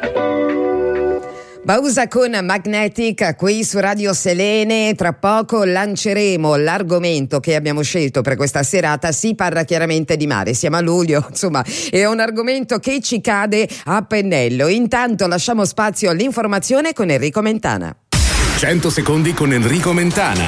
Bausa con Magnetic qui su Radio Selene. Tra poco lanceremo l'argomento che abbiamo scelto per questa serata. Si parla chiaramente di mare, siamo a luglio, insomma è un argomento che ci cade a pennello. Intanto lasciamo spazio all'informazione con Enrico Mentana. 100 secondi con Enrico Mentana.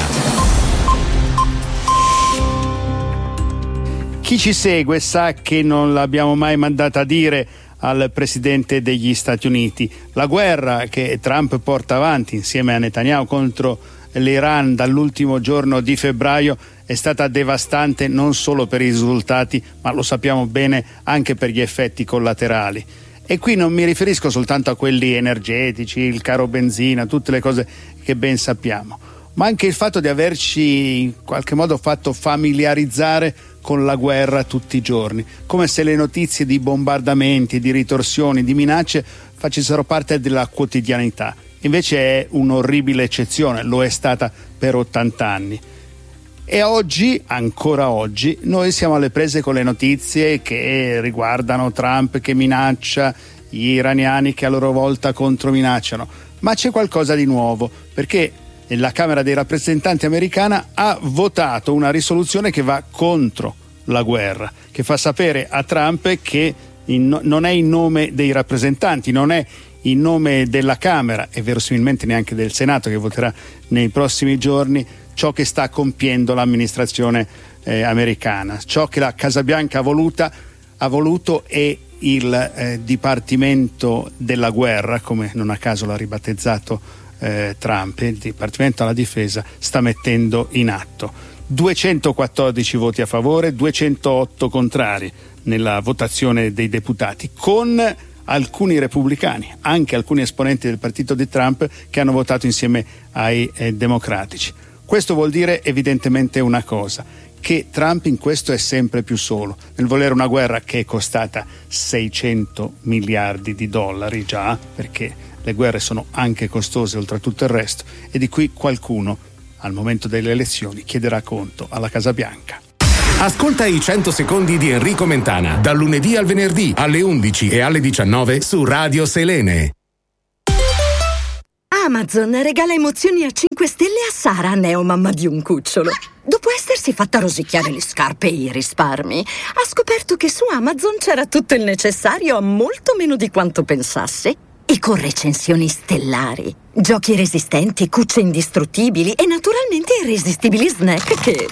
Chi ci segue sa che non l'abbiamo mai mandata a dire al presidente degli Stati Uniti. La guerra che Trump porta avanti insieme a Netanyahu contro l'Iran dall'ultimo giorno di febbraio è stata devastante non solo per i risultati, ma lo sappiamo bene anche per gli effetti collaterali. E qui non mi riferisco soltanto a quelli energetici, il caro benzina, tutte le cose che ben sappiamo, ma anche il fatto di averci in qualche modo fatto familiarizzare con la guerra tutti i giorni, come se le notizie di bombardamenti, di ritorsioni, di minacce facessero parte della quotidianità. Invece è un'orribile eccezione, lo è stata per 80 anni. E oggi, ancora oggi, noi siamo alle prese con le notizie che riguardano Trump che minaccia, gli iraniani che a loro volta controminacciano. Ma c'è qualcosa di nuovo, perché la Camera dei rappresentanti americana ha votato una risoluzione che va contro la guerra, che fa sapere a Trump che non è in nome dei rappresentanti, non è in nome della Camera e verosimilmente neanche del Senato che voterà nei prossimi giorni ciò che sta compiendo l'amministrazione americana. Ciò che la Casa Bianca ha voluto è il Dipartimento della Guerra, come non a caso l'ha ribattezzato Trump, il Dipartimento alla Difesa sta mettendo in atto. 214 voti a favore, 208 contrari nella votazione dei deputati, con alcuni repubblicani, anche alcuni esponenti del partito di Trump che hanno votato insieme ai democratici. Questo vuol dire evidentemente una cosa, che Trump in questo è sempre più solo, nel volere una guerra che è costata 600 miliardi di dollari già, perché le guerre sono anche costose oltre a tutto il resto, e di cui qualcuno al momento delle elezioni chiederà conto alla Casa Bianca. Ascolta i 100 secondi di Enrico Mentana dal lunedì al venerdì alle 11 e alle 19 su Radio Selene. Amazon regala emozioni a 5 stelle a Sara, neomamma di un cucciolo. Dopo essersi fatta rosicchiare le scarpe e i risparmi, ha scoperto che su Amazon c'era tutto il necessario a molto meno di quanto pensasse. E con recensioni stellari, giochi resistenti, cucce indistruttibili e naturalmente irresistibili snack che...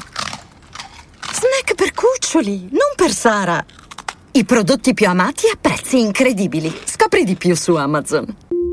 Snack per cuccioli, non per Sara. I prodotti più amati a prezzi incredibili. Scopri di più su Amazon.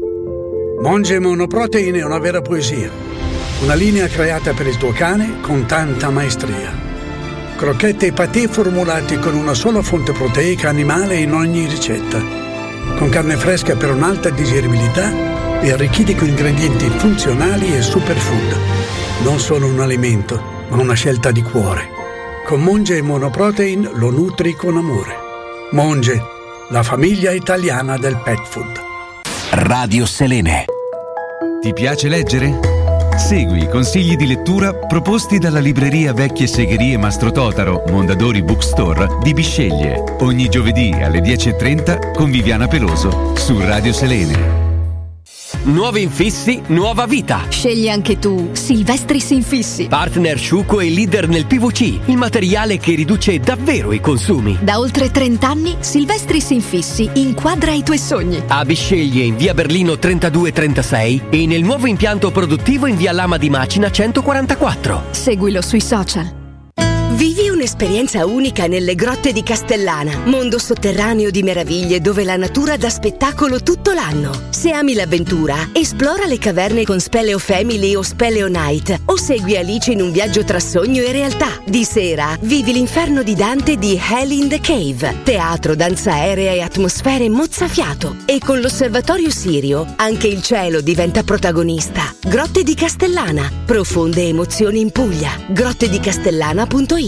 Monge Monoprotein è una vera poesia. Una linea creata per il tuo cane con tanta maestria. Crocchette e patè formulati con una sola fonte proteica animale in ogni ricetta. Con carne fresca per un'alta digeribilità e arricchiti con ingredienti funzionali e superfood. Non solo un alimento, ma una scelta di cuore. Con Monge Monoprotein lo nutri con amore. Monge, la famiglia italiana del pet food. Radio Selene. Ti piace leggere? Segui i consigli di lettura proposti dalla libreria Vecchie Segherie Mastro Totaro, Mondadori Bookstore di Bisceglie. Ogni giovedì alle 10:30 con Viviana Peloso su Radio Selene. Nuovi infissi, nuova vita. Scegli anche tu Silvestris Infissi. Partner Sciuco e leader nel PVC, il materiale che riduce davvero i consumi. Da oltre 30 anni Silvestris Infissi inquadra i tuoi sogni. A Bisceglie in via Berlino 3236 e nel nuovo impianto produttivo in via Lama di Macina 144. Seguilo sui social. Vivi un'esperienza unica nelle grotte di Castellana, mondo sotterraneo di meraviglie dove la natura dà spettacolo tutto l'anno. Se ami l'avventura, esplora le caverne con Speleo Family o Speleo Night o segui Alice in un viaggio tra sogno e realtà. Di sera, vivi l'inferno di Dante di Hell in the Cave, teatro, danza aerea e atmosfere mozzafiato. E con l'osservatorio Sirio, anche il cielo diventa protagonista. Grotte di Castellana, profonde emozioni in Puglia. grottedicastellana.it.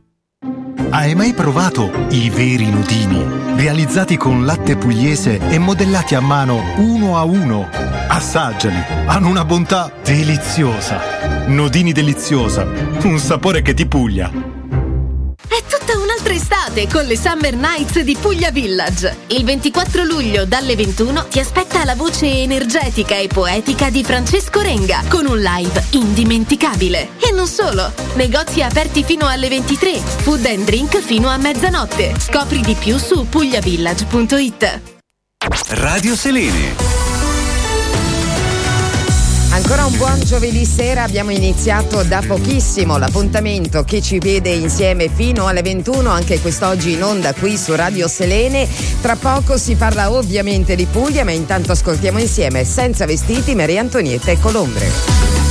Hai mai provato i veri nudini? Realizzati con latte pugliese e modellati a mano uno a uno. Assaggiali, hanno una bontà deliziosa. Nodini deliziosa, un sapore che ti puglia. È tutta un'altra estate d'estate con le Summer Nights di Puglia Village. Il 24 luglio dalle 21 ti aspetta la voce energetica e poetica di Francesco Renga con un live indimenticabile. E non solo, negozi aperti fino alle 23, food and drink fino a mezzanotte. Scopri di più su pugliavillage.it. Radio Selene. Ancora un buon giovedì sera, abbiamo iniziato da pochissimo l'appuntamento che ci vede insieme fino alle 21, anche quest'oggi in onda qui su Radio Selene. Tra poco si parla ovviamente di Puglia, ma intanto ascoltiamo insieme Senza vestiti Maria Antonietta e Colombre.